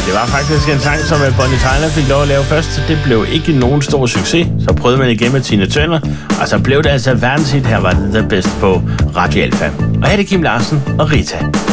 det var faktisk en sang, som Bonnie Tyler fik lov at lave først, så det blev ikke nogen stor succes. Så prøvede man igen med Tina Turner, og så blev det altså verdenshit. Her var det The Best på Radio Alfa. Og her er det Kim Larsen og Rita.